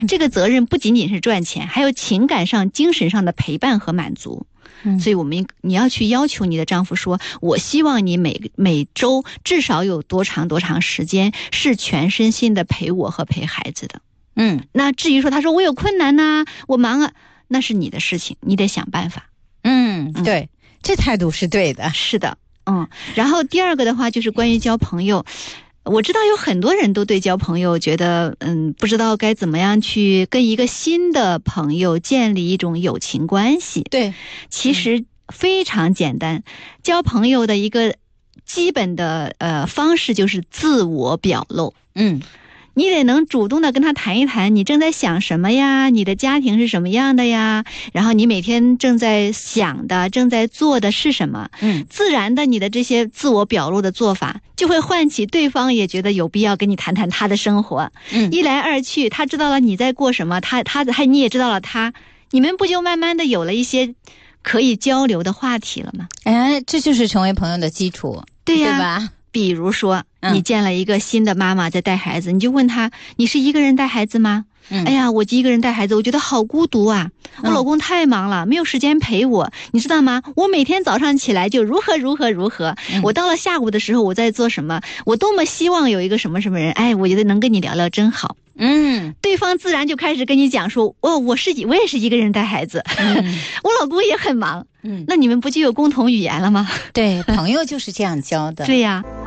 这个责任不仅仅是赚钱，还有情感上、精神上的陪伴和满足。所以你要去要求你的丈夫说，我希望你每周至少有多长时间是全身心的陪我和陪孩子的。那至于说他说我有困难啊，我忙啊，那是你的事情，你得想办法。 对，这态度是对的。 是的。然后第二个的话就是关于交朋友，我知道有很多人都对交朋友觉得不知道该怎么样去跟一个新的朋友建立一种友情关系。 对， 其实非常简单，交朋友的一个基本的方式就是自我表露。你得能主动的跟他谈一谈你正在想什么呀，你的家庭是什么样的呀，然后你每天正在想的正在做的是什么。自然的你的这些自我表露的做法就会唤起对方也觉得有必要跟你谈谈他的生活。一来二去他知道了你在过什么，你也知道了他，你们不就慢慢的有了一些可以交流的话题了吗？ 这就是成为朋友的基础。 对呀， 对吧？ 比如说你见了一个新的妈妈在带孩子，你就问她，你是一个人带孩子吗？哎呀，我一个人带孩子，我觉得好孤独啊，我老公太忙了，没有时间陪我，你知道吗？我每天早上起来就如何，我到了下午的时候我在做什么，我多么希望有一个什么人，我觉得能跟你聊聊真好。对方自然就开始跟你讲说，我也是一个人带孩子，我老公也很忙。那你们不就有共同语言了吗？ 对，朋友就是这样交的。 对呀。